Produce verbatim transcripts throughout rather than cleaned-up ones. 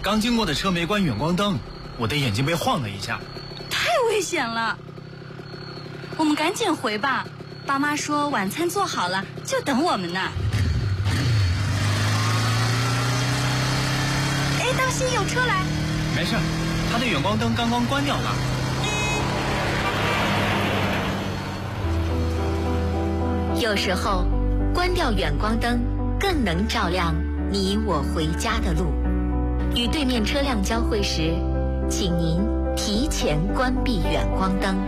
刚经过的车没关远光灯，我的眼睛被晃了一下。 太危险了，我们赶紧回吧。爸妈说晚餐做好了，就等我们呢。哎，当心有车来！ 没事，他的远光灯刚刚关掉了。 有时候，关掉远光灯更能照亮你我回家的路。与对面车辆交汇时，请您提前关闭远光灯。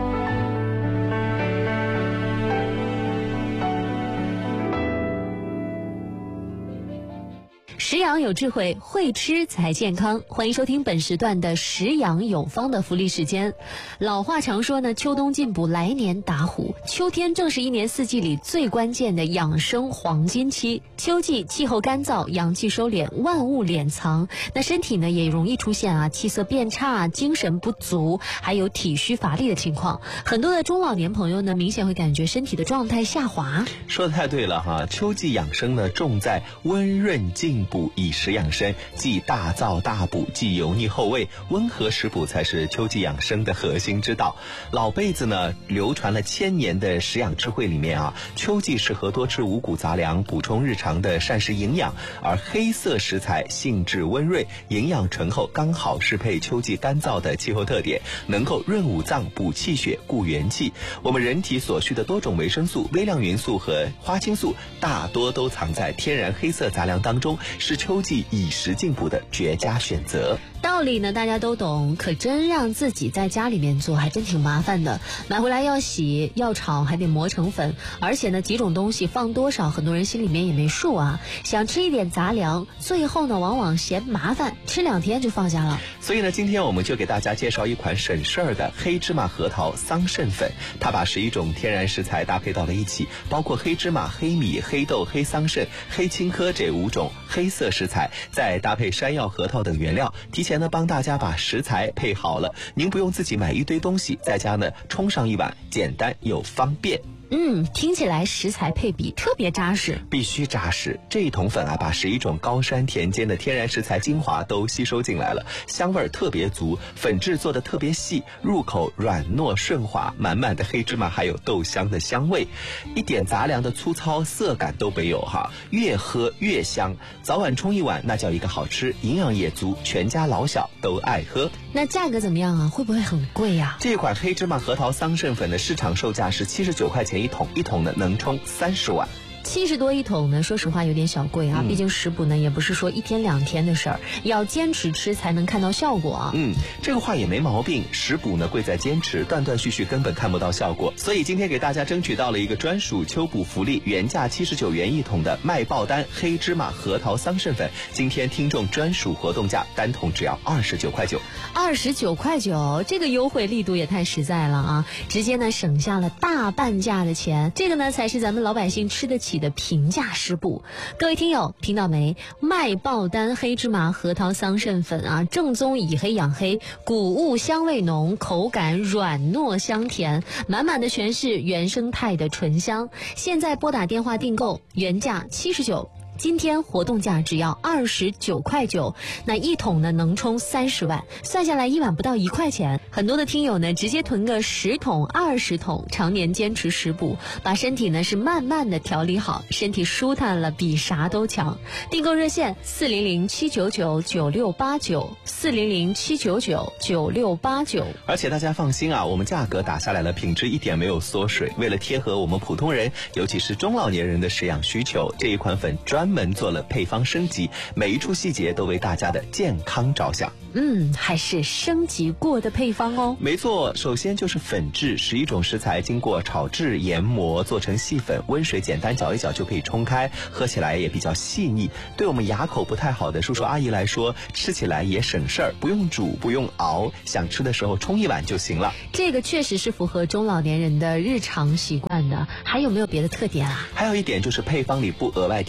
食养有智慧，会吃才健康。欢迎收听本时段的食养有方的福利时间。老话常说呢，秋冬进补，来年打虎。秋天正是一年四季里最关键的养生黄金期。秋季气候干燥，阳气收敛，万物敛藏，那身体呢也容易出现啊气色变差、精神不足，还有体虚乏力的情况。很多的中老年朋友呢，明显会感觉身体的状态下滑。 说得太对了哈，秋季养生呢，重在温润进补。以食养生，既大燥大补，既油腻厚味，温和食补才是秋季养生的核心之道。老辈子呢流传了千年的食养智慧里面啊，秋季适合多吃五谷杂粮，补充日常的膳食营养，而黑色食材性质温润，营养醇厚，刚好适配秋季干燥的气候特点，能够润五脏、补气血、固元气。我们人体所需的多种维生素、微量元素和花青素，大多都藏在天然黑色杂粮当中，是秋季以食进补的绝佳选择。 道理呢大家都懂，可真让自己在家里面做还真挺麻烦的。买回来要洗要炒，还得磨成粉，而且呢几种东西放多少很多人心里面也没数啊。想吃一点杂粮，最后呢往往嫌麻烦，吃两天就放下了。 所以呢今天我们就给大家介绍一款省事儿的黑芝麻核桃桑葚粉。它把十一种天然食材搭配到了一起，包括黑芝麻、黑米、黑豆、黑桑葚、黑青稞这五种黑色食材，再搭配山药、核桃等原料，提前呢帮大家把食材配好了，您不用自己买一堆东西，在家呢冲上一碗，简单又方便。 嗯，听起来食材配比特别扎实， 必须扎实。这一桶粉啊，把十一种高山田间的天然食材精华都吸收进来了，香味儿特别足，粉质做的特别细，入口软糯顺滑，满满的黑芝麻还有豆香的香味，一点杂粮的粗糙涩感都没有哈，越喝越香。早晚冲一碗，那叫一个好吃，营养也足，全家老小都爱喝。 那价格怎么样啊？会不会很贵呀？ 这款黑芝麻核桃桑葚粉的市场售价是七十九块钱一桶，一桶呢能冲三十碗。 七十多一桶呢，说实话有点小贵啊，嗯、毕竟食补呢也不是说一天两天的事儿，要坚持吃才能看到效果啊。 嗯，这个话也没毛病，食补呢贵在坚持，断断续续根本看不到效果。所以今天给大家争取到了一个专属秋补福利，原价七十九元一桶的卖爆单黑芝麻核桃桑葚粉，今天听众专属活动价，单桶只要二十九块九。 二十九块九，这个优惠力度也太实在了啊！直接呢省下了大半价的钱，这个呢才是咱们老百姓吃得起的平价食补。各位听友听到没？卖爆单黑芝麻核桃桑葚粉啊，正宗以黑养黑，谷物香味浓，口感软糯香甜，满满的全是原生态的醇香。现在拨打电话订购，原价七十九。今天活动价只要二十九块九，那一桶呢能冲三十碗，算下来一碗不到一块钱。很多的听友呢直接囤个十桶、二十桶，常年坚持食补，把身体呢是慢慢的调理好，身体舒坦了比啥都强。订购热线四零零七九九九六八九四零零七九九九六八九。 而且大家放心啊，我们价格打下来了，品质一点没有缩水。为了贴合我们普通人，尤其是中老年人的食养需求，这一款粉专门做了配方升级，每一处细节都为大家的健康着想。 嗯，还是升级过的配方哦。 没错，首先就是粉质，十一种食材经过炒制、研磨做成细粉，温水简单搅一搅就可以冲开，喝起来也比较细腻。对我们牙口不太好的叔叔阿姨来说，吃起来也省事儿，不用煮，不用熬，想吃的时候冲一碗就行了。 这个确实是符合中老年人的日常习惯的。还有没有别的特点啊？ 还有一点就是配方里不额外添加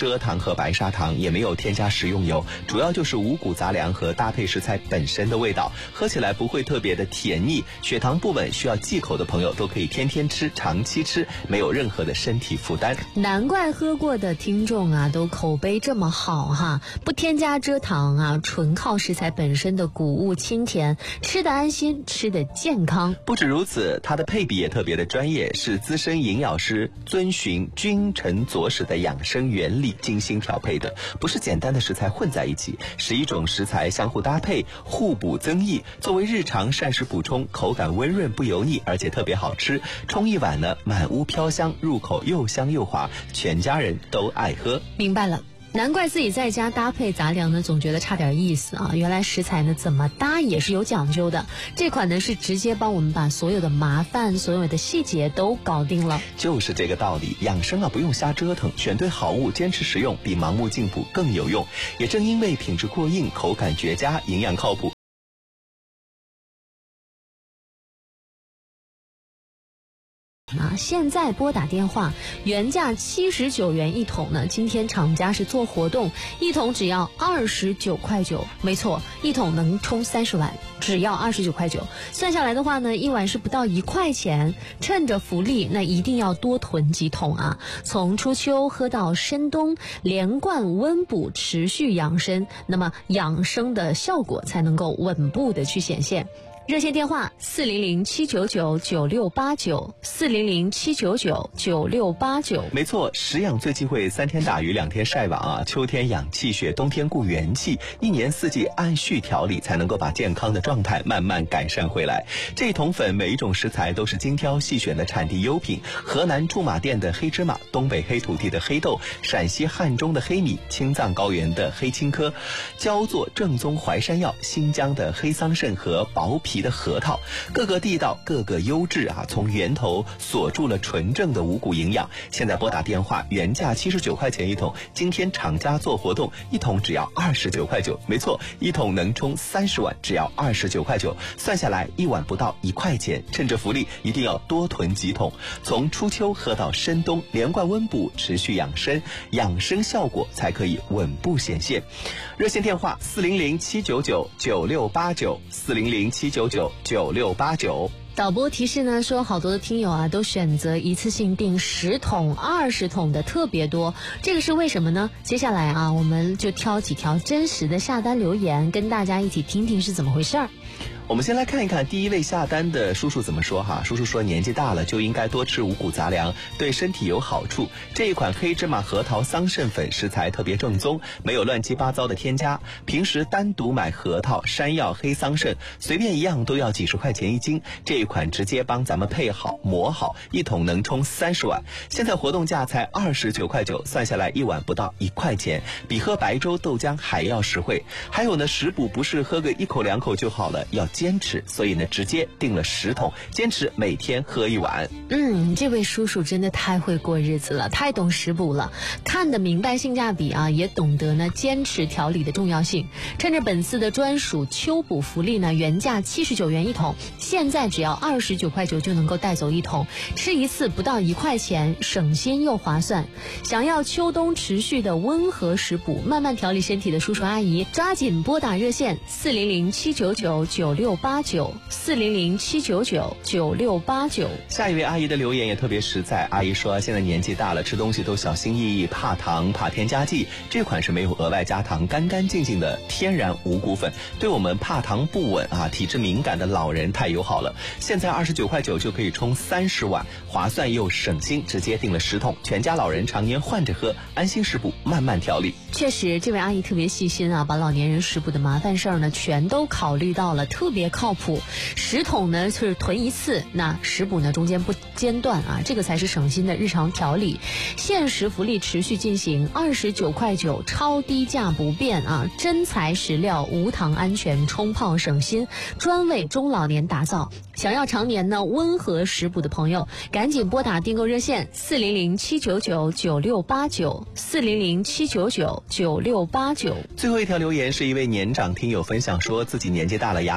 蔗糖和白砂糖，也没有添加食用油，主要就是五谷杂粮和搭配食材本身的味道，喝起来不会特别的甜腻，血糖不稳需要忌口的朋友都可以天天吃，长期吃，没有任何的身体负担。 难怪喝过的听众啊都口碑这么好哈，不添加蔗糖啊，纯靠食材本身的谷物清甜，吃得安心，吃得健康。 不止如此，它的配比也特别的专业，是资深营养师遵循君臣佐使的养生原理精心调配的，不是简单的食材混在一起，十一种食材相互搭配，互补增益，作为日常膳食补充，口感温润不油腻，而且特别好吃，冲一碗呢满屋飘香，入口又香又滑，全家人都爱喝。 明白了，难怪自己在家搭配杂粮呢总觉得差点意思啊，原来食材呢怎么搭也是有讲究的。这款呢是直接帮我们把所有的麻烦，所有的细节都搞定了。 就是这个道理，养生啊不用瞎折腾，选对好物，坚持食用比盲目进补更有用。也正因为品质过硬，口感绝佳，营养靠谱。 啊，现在拨打电话，原价七十九元一桶呢，今天厂家是做活动，一桶只要二十九块九，没错，一桶能冲三十碗，只要二十九块九，算下来的话呢，一碗是不到一块钱，趁着福利，那一定要多囤几桶啊！从初秋喝到深冬，连贯温补，持续养生，那么养生的效果才能够稳步的去显现。热线电话四零零七九九九六八九，四零零七九九九六八九。 没错，食养最忌讳三天打鱼两天晒网啊，秋天养气血，冬天固元气，一年四季按序调理，才能够把健康的状态慢慢改善回来。这一桶粉每一种食材都是精挑细选的产地优品，河南驻马店的黑芝麻，东北黑土地的黑豆，陕西汉中的黑米，青藏高原的黑青稞，焦作正宗淮山药，新疆的黑桑葚和薄皮的核桃，各个地道，各个优质啊，从源头锁住了纯正的五谷营养。现在拨打电话，原价七十九块钱一桶，今天厂家做活动，一桶只要二十九块九，没错，一桶能冲三十碗，只要二十九块九，算下来一碗不到一块钱，趁着福利一定要多囤几桶，从初秋喝到深冬，连贯温补，持续养生，养生效果才可以稳步显现。热线电话四零零七九九九六八九，四零零七九九九六八九。 导播提示呢说，好多的听友啊都选择一次性订十桶、二十桶的特别多，这个是为什么呢？接下来啊，我们就挑几条真实的下单留言，跟大家一起听听是怎么回事儿。 我们先来看一看第一位下单的叔叔怎么说哈。叔叔说，年纪大了就应该多吃五谷杂粮，对身体有好处。这一款黑芝麻核桃桑葚粉食材特别正宗，没有乱七八糟的添加。平时单独买核桃、山药、黑桑葚，随便一样都要几十块钱一斤。这一款直接帮咱们配好磨好，一桶能冲三十碗。现在活动价才二十九块九，算下来一碗不到一块钱，比喝白粥豆浆还要实惠。还有呢，食补不是喝个一口两口就好了，要坚持，所以呢直接订了十桶，坚持每天喝一碗。 嗯，这位叔叔真的太会过日子了，太懂食补了，看得明白性价比啊，也懂得呢坚持调理的重要性。趁着本次的专属秋补福利呢，原价七十九元一桶，现在只要二十九块九就能够带走一桶，吃一次不到一块钱，省心又划算。想要秋冬持续的温和食补，慢慢调理身体的叔叔阿姨，抓紧拨打热线四零零七九九九六八九，四零零七九九九六八九。 下一位阿姨的留言也特别实在，阿姨说现在年纪大了，吃东西都小心翼翼，怕糖怕添加剂，这款是没有额外加糖，干干净净的天然五谷粉，对我们怕糖不稳啊体质敏感的老人太友好了。现在二十九块九就可以冲三十碗，划算又省心，直接订了十桶，全家老人常年换着喝，安心食补，慢慢调理。 确实，这位阿姨特别细心啊，把老年人食补的麻烦事儿呢全都考虑到了，特别靠谱。十桶呢是囤一次，那食补呢中间不间断啊，这个才是省心的日常调理。限时福利持续进行，二十九块九，超低价不变啊！真材实料，无糖安全，冲泡省心，专为中老年打造。想要常年呢温和食补的朋友，赶紧拨打订购热线四零零七九九九六八九，四零零七九九九六八九。 最后一条留言是一位年长听友分享说，自己年纪大了，牙